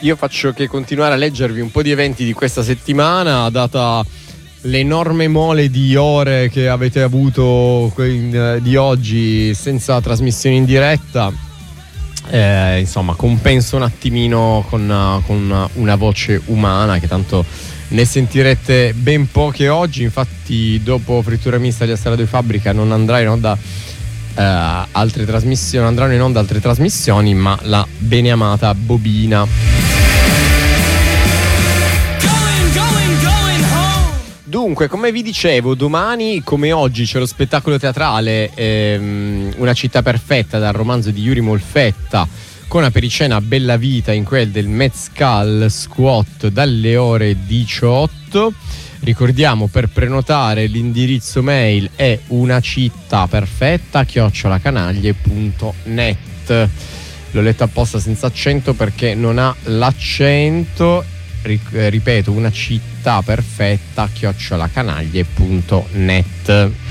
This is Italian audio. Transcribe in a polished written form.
io faccio che continuare a leggervi un po' di eventi di questa settimana, data l'enorme mole di ore che avete avuto di oggi senza trasmissione in diretta. Insomma, compenso un attimino con una voce umana, che tanto ne sentirete ben poche oggi. Infatti dopo Frittura Mista di Astra Fabbrica non andrà in onda altre trasmissioni, andranno in onda altre trasmissioni, ma la beneamata Bobina. Dunque, come vi dicevo, domani come oggi c'è lo spettacolo teatrale Una città perfetta, dal romanzo di Yuri Molfetta, con apericena Bella Vita in quel del Mezcal Squat dalle ore 18. Ricordiamo, per prenotare l'indirizzo mail è unacittaperfetta@canaglie.net. L'ho letto apposta senza accento perché non ha l'accento. Ripeto, unacittaperfetta@canaglie.net.